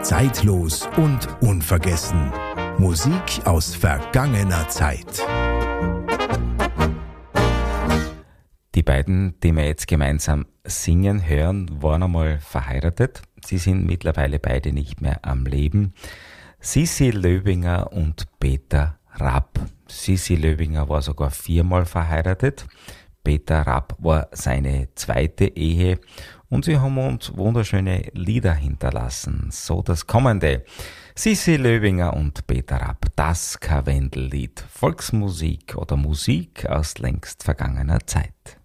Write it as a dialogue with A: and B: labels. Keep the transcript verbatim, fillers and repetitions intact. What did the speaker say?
A: Zeitlos und unvergessen. Musik aus vergangener Zeit.
B: Die beiden, die wir jetzt gemeinsam singen hören, waren einmal verheiratet. Sie sind mittlerweile beide nicht mehr am Leben. Sissi Löbinger und Peter Rapp. Sissi Löbinger war sogar viermal verheiratet. Peter Rapp war seine zweite Ehe und sie haben uns wunderschöne Lieder hinterlassen. So das kommende. Sissi Löbinger und Peter Rapp, das Karwendellied. Volksmusik oder Musik aus längst vergangener Zeit.